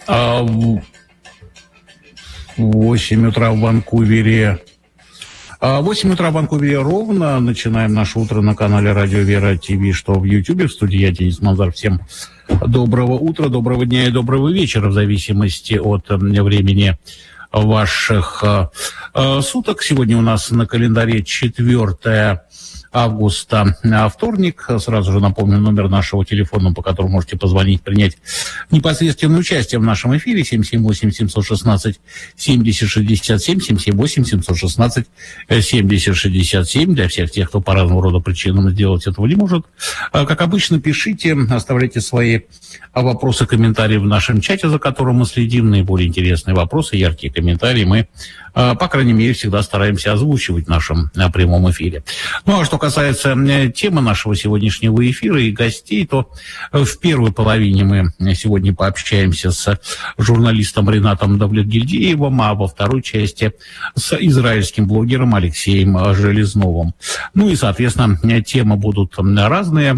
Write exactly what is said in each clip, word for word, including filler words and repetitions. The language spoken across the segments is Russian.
восемь утра в Ванкувере. восемь утра в Ванкувере ровно. Начинаем наше утро на канале Радио Вера ТВ, что в Ютьюбе. В студии я, Денис Мазар. Всем доброго утра, доброго дня и доброго вечера, в зависимости от времени ваших суток. Сегодня у нас на календаре четвёртое августа, вторник. Сразу же напомню номер нашего телефона, по которому можете позвонить, принять непосредственное участие в нашем эфире. семь семь восемь семь один шесть семьдесят шестьдесят семь, семь семь восемь семь один шесть семьдесят шестьдесят семь. Для всех тех, кто по разного рода причинам сделать этого не может. Как обычно, пишите, оставляйте свои вопросы, комментарии в нашем чате, за которым мы следим. Наиболее интересные вопросы, яркие комментарии мы, по крайней мере, всегда стараемся озвучивать в нашем прямом эфире. Ну, а что касается темы нашего сегодняшнего эфира и гостей, то в первой половине мы сегодня пообщаемся с журналистом Ринатом Давлетгильдеевым, а во второй части с израильским блогером Алексеем Железновым. Ну и, соответственно, темы будут разные.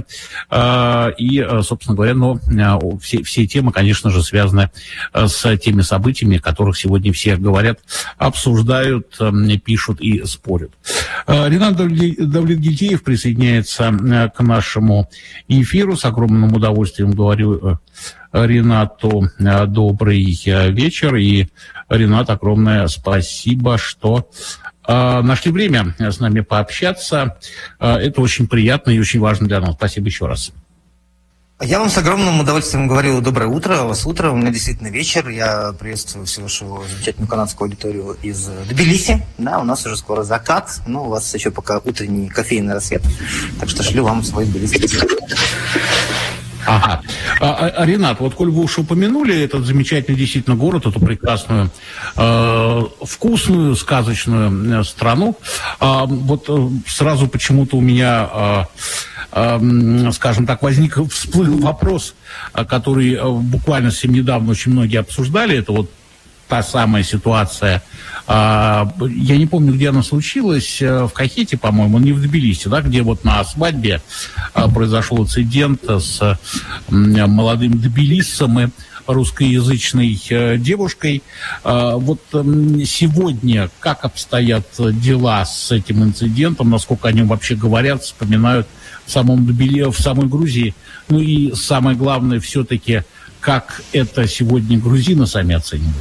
И, собственно говоря, но все, все темы, конечно же, связаны с теми событиями, о которых сегодня все говорят, обсуждают, пишут и спорят. Ринат Давлетгильдеев присоединяется к нашему эфиру. С огромным удовольствием говорю Ринату добрый вечер. И, Ринат, огромное спасибо, что нашли время с нами пообщаться. Это очень приятно и очень важно для нас. Спасибо еще раз. Я вам с огромным удовольствием говорю доброе утро, у вас утро, у меня действительно вечер. Я приветствую всю вашу замечательную канадскую аудиторию из Тбилиси. Да, у нас уже скоро закат, но у вас еще пока утренний кофейный рассвет. Так что шлю вам свой Тбилиси. Ага. А, а, Ринат, вот коль вы уж упомянули этот замечательный действительно город, эту прекрасную, э, вкусную, сказочную страну, э, вот э, сразу почему-то у меня... Э, скажем так, возник, всплыл вопрос, который буквально совсем недавно очень многие обсуждали. Это вот та самая ситуация, я не помню, где она случилась, в Кахете, по-моему, не в Тбилиси, да, где вот на свадьбе произошел инцидент с молодым тбилиссом и русскоязычной девушкой. Вот сегодня как обстоят дела с этим инцидентом, насколько о нем вообще говорят, вспоминают в самом Тбилиси, в самой Грузии. Ну и самое главное все-таки, как это сегодня грузины сами оценивают.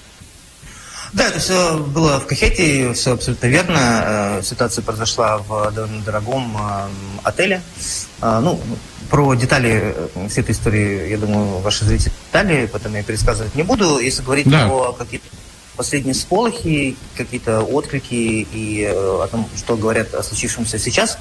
Да, это все было в Кахете, все абсолютно верно. Ситуация произошла в довольно дорогом отеле. Ну, про детали всей этой истории, я думаю, ваши зрители детали, поэтому я пересказывать не буду. Если говорить да. про какие-то последние сполохи, какие-то отклики и о том, что говорят о случившемся сейчас,